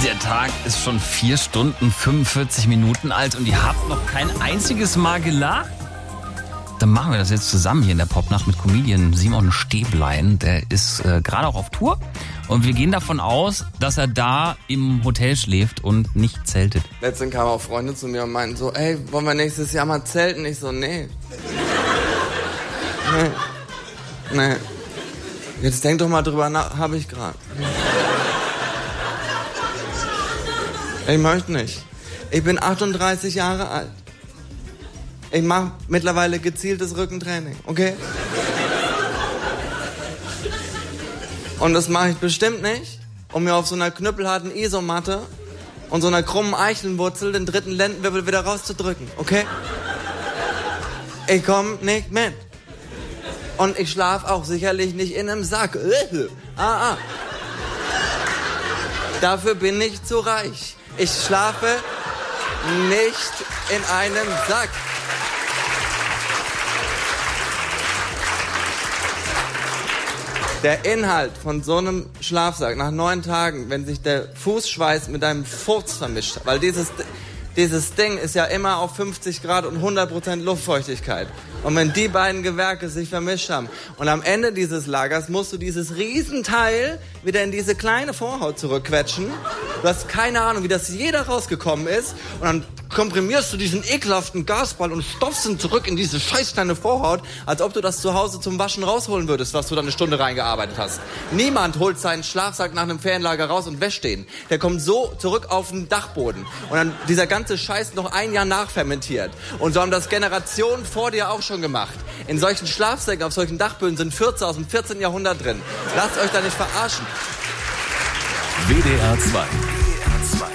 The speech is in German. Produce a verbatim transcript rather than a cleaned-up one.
Der Tag ist schon vier Stunden fünfundvierzig Minuten alt und ihr habt noch kein einziges Mal gelacht? Dann machen wir das jetzt zusammen hier in der Popnacht mit Comedian Simon Stäblein. Der ist äh, gerade auch auf Tour und wir gehen davon aus, dass er da im Hotel schläft und nicht zeltet. Letztens kamen auch Freunde zu mir und meinten so, ey, wollen wir nächstes Jahr mal zelten? Ich so, nee. Nee. Nee. Jetzt denk doch mal drüber nach, habe ich gerade. Ich möchte nicht. Ich bin achtunddreißig Jahre alt. Ich mache mittlerweile gezieltes Rückentraining, okay? Und das mache ich bestimmt nicht, um mir auf so einer knüppelharten Isomatte und so einer krummen Eichelwurzel den dritten Lendenwirbel wieder rauszudrücken, okay? Ich komme nicht mit. Und ich schlafe auch sicherlich nicht in einem Sack. Ah, ah. Dafür bin ich zu reich. Ich schlafe nicht in einem Sack. Der Inhalt von so einem Schlafsack nach neun Tagen, wenn sich der Fußschweiß mit deinem Furz vermischt, weil dieses, dieses Ding ist ja immer auf fünfzig Grad und hundert Prozent Luftfeuchtigkeit. Und wenn die beiden Gewerke sich vermischt haben und am Ende dieses Lagers musst du dieses Riesenteil wieder in diese kleine Vorhaut zurückquetschen. Du hast keine Ahnung, wie das jeder rausgekommen ist. Und dann komprimierst du diesen ekelhaften Gasball und stopfst ihn zurück in diese scheiß kleine Vorhaut, als ob du das zu Hause zum Waschen rausholen würdest, was du da eine Stunde reingearbeitet hast. Niemand holt seinen Schlafsack nach einem Ferienlager raus und wäscht den. Der kommt so zurück auf den Dachboden. Und dann dieser ganze Scheiß noch ein Jahr nachfermentiert. Und so haben das Generationen vor dir auch schon gemacht. In solchen Schlafsäcken, auf solchen Dachböden sind Fürze aus dem vierzehnten Jahrhundert drin. Lasst euch da nicht verarschen. W D R zwei. W D R zwei.